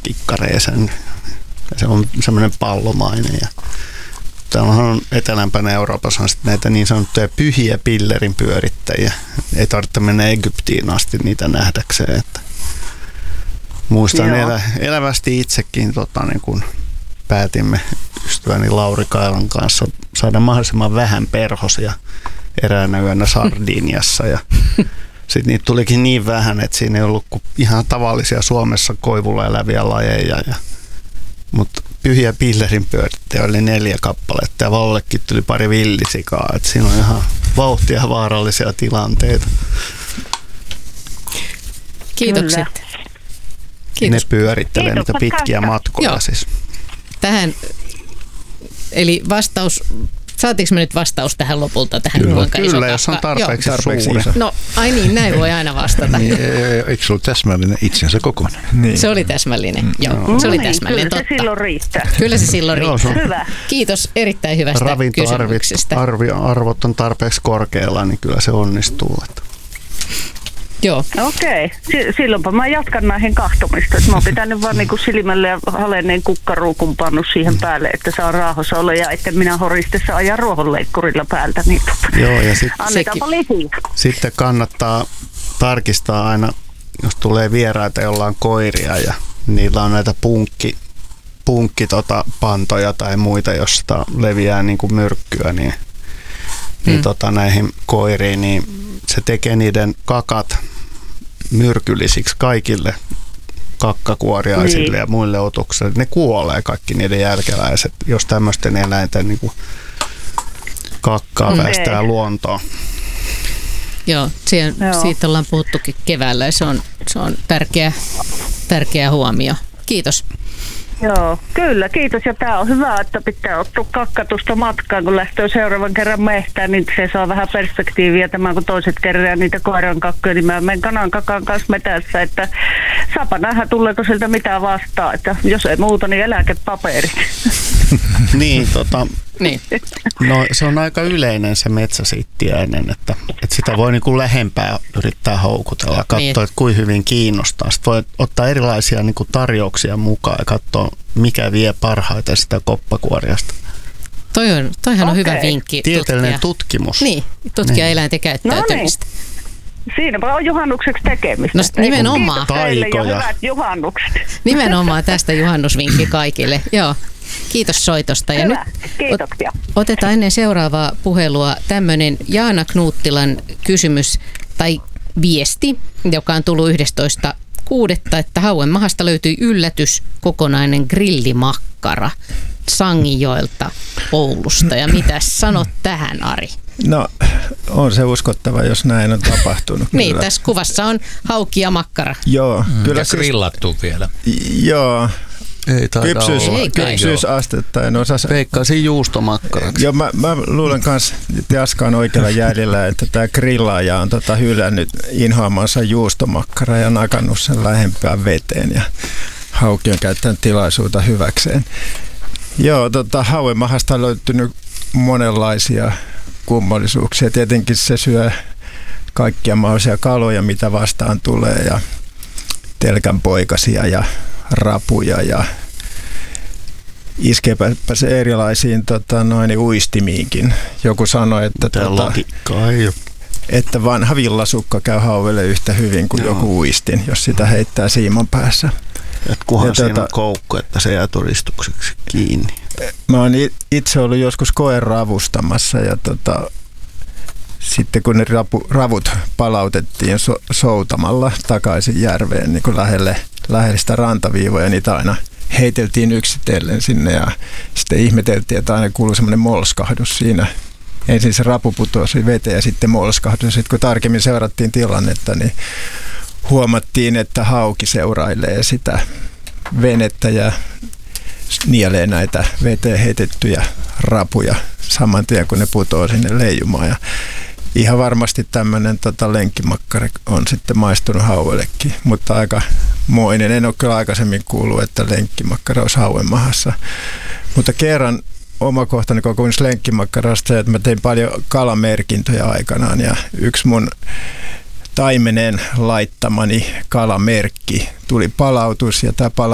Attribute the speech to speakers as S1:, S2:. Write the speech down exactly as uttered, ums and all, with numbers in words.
S1: kikkareeseen. Se on semmoinen pallomainen. Ja täällä on etelämpänä Euroopassa on sitten näitä niin sanottuja pyhiä pillerin pyörittäjiä. Ei tarvitse mennä Egyptiin asti niitä nähdäkseen. Että muistan elä, elävästi itsekin, tota, niin kun päätimme ystäväni Lauri Kailan kanssa saada mahdollisimman vähän perhosia eräänä yönä Sardiniassa. Ja sitten niitä tulikin niin vähän, että siinä ei ollut kuin ihan tavallisia Suomessa koivulla eläviä lajeja. Ja, mutta pyhiä pillerin pyörittäjiä oli neljä kappaletta ja Vallekin tuli pari villisikaa. Että siinä on ihan vauhtia ja vaarallisia tilanteita.
S2: Kiitokset. Kiitos.
S1: Ne pyörittelee niitä pitkiä matkoja. Joo. Siis.
S2: Tähän, eli vastaus, saatiinko me nyt vastaus tähän lopulta? Tähän
S1: kyllä,
S2: kuinka
S1: kyllä
S2: iso
S1: jos on tarpeeksi, tarpeeksi suuri.
S2: No, ai niin, näin voi aina vastata.
S3: Niin, eikö se ollut täsmällinen itsensä kokoinen?
S2: Niin. Se oli täsmällinen, mm. joo. No, se oli täsmällinen,
S4: kyllä
S2: totta.
S4: se silloin riittää.
S2: Kyllä se silloin riittää.
S4: Hyvä.
S2: Kiitos erittäin hyvästä kysymyksestä.
S1: Ravintoarvot on tarpeeksi korkealla, niin kyllä se onnistuu.
S2: Joo.
S4: Okei. Okay. Silloinpa mä jatkan näihin kahtomista. Mä oon pitänyt vaan niinku silmälle ja halenneen kukkaruukun pannut siihen päälle, että saa raahossa olla ja että minä horistessa ajan ruohonleikkurilla päältä. Niin
S1: joo, ja sit,
S4: annetaanpa lisiä.
S1: Sitten kannattaa tarkistaa aina, jos tulee vieraita, jolla on koiria ja niillä on näitä punkki, punkki tota, pantoja tai muita, josta leviää niinku myrkkyä, niin, hmm. niin tota, näihin koiriin, niin se tekee niiden kakat myrkyllisiksi kaikille kakkakuoriaisille niin. ja muille otuksille. Ne kuolee kaikki niiden jälkeläiset, jos tämmöisten eläinten niin kuin kakkaa mm. päästää luontoon.
S2: Joo, siihen, Joo, siitä ollaan puhuttukin keväällä ja se on, se on tärkeä, tärkeä huomio. Kiitos.
S4: Joo, kyllä, kiitos. Ja tämä on hyvä, että pitää ottaa kakkatusta matkaan, kun lähtee seuraavan kerran mehtään, niin se saa vähän perspektiiviä tämän, kun toiset kerran niitä koiran kakkoja, niin mä menen kanan kakan kanssa metässä, että saapa nähdä, tuleeko sieltä mitään vastaan, että jos ei muuta, niin eläkepaperit.
S1: niin, tota,
S2: niin.
S1: No se on aika yleinen se metsäsiittiäinen, että, että sitä voi niin kuin lähempää yrittää houkutella ja katsoa, niin. että kuinka hyvin kiinnostaa. Sitten voi ottaa erilaisia niin kuin tarjouksia mukaan ja katsoa, mikä vie parhaiten sitä koppakuoriasta.
S2: Toi on, toihan on
S4: okay.
S2: hyvä vinkki.
S1: Tieteellinen
S2: tutkia.
S1: tutkimus.
S2: Niin, tutkia niin. eläinten käyttäytymistä.
S4: No niin. Siinäpä on juhannukseksi tekemistä.
S2: No nimenomaan.
S4: Taikoja. Ja hyvät juhannukset.
S2: Nimenomaan tästä juhannusvinkki kaikille. Joo. Kiitos soitosta. Ja
S4: Hyvä.
S2: Nyt
S4: Kiitoksia.
S2: Otetaan ennen seuraavaa puhelua tämmöinen Jaana Knuuttilan kysymys tai viesti, joka on tullut yhdestoista kuudetta että Hauenmahasta löytyi yllätys, kokonainen grillimakkara Sangijoelta Oulusta. Ja mitä sanot tähän, Ari?
S5: No, on se uskottava, jos näin on tapahtunut.
S2: Niin,
S5: kyllä.
S2: tässä kuvassa on haukki ja makkara.
S5: Joo.
S3: Mm,
S5: kyllä
S3: ja siis, grillattu vielä.
S5: Joo.
S3: Ei taida
S5: Kypsyys,
S3: olla.
S5: kypsyysastetta en osaa.
S1: Veikkaisin juustomakkaraksi.
S5: Joo, mä, mä luulen kanssa, että Jaska on oikealla jäljellä, että tämä grillaaja on tota hylännyt inhoamansa juustomakkara ja nakannut sen lähempään veteen ja hauki on käyttänyt tilaisuutta hyväkseen. Joo, tota, Hauenmahasta on löytynyt monenlaisia kummallisuuksia. Tietenkin se syö kaikkia mahdollisia kaloja, mitä vastaan tulee ja telkänpoikasia ja rapuja ja iskeepä se erilaisiin tota, noin, uistimiinkin. Joku sanoi, että, tota, että vanha villasukka käy hauvelle yhtä hyvin kuin Joo. joku uistin, jos sitä heittää siiman päässä.
S1: Et kunhan
S5: ja
S1: siinä
S5: tota,
S1: on koukku, että se jää todistukseksi kiinni.
S5: Mä oon itse ollut joskus koeravustamassa ja tota, sitten kun ne rapu, ravut palautettiin so, soutamalla takaisin järveen niin kuin lähelle, lähelle sitä rantaviivoja, niitä aina heiteltiin yksitellen sinne ja sitten ihmeteltiin, että aina kuului semmoinen molskahdus siinä. Ensin se rapu putosi veteen ja sitten molskahdus. Sitten kun tarkemmin seurattiin tilannetta, niin huomattiin, että hauki seurailee sitä venettä ja nielee näitä veteen heitettyjä rapuja saman tien, kun ne putoaa sinne leijumaan. Ja ihan varmasti tämmöinen tota, lenkkimakkara on sitten maistunut hauellekin, mutta aika moinen. En ole kyllä aikaisemmin kuullut, että lenkkimakkara olisi Hauenmahassa. Mutta kerran omakohtainen kokemus lenkkimakkarasta, että mä tein paljon kalamerkintöjä aikanaan ja yksi mun taimenen laittamani kalamerkki tuli palautus ja tämä